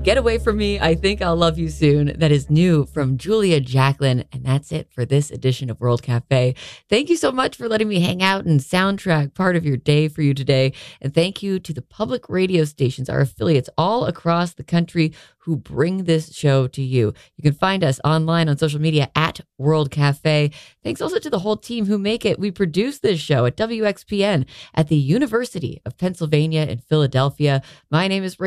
Get Away From Me, I Think I'll Love You Soon. That is new from Julia Jacklin. And that's it for this edition of World Cafe. Thank you so much for letting me hang out and soundtrack part of your day for you today. And thank you to the public radio stations, our affiliates all across the country who bring this show to you. You can find us online on social media at World Cafe. Thanks also to the whole team who make it. We produce this show at WXPN at the University of Pennsylvania in Philadelphia. My name is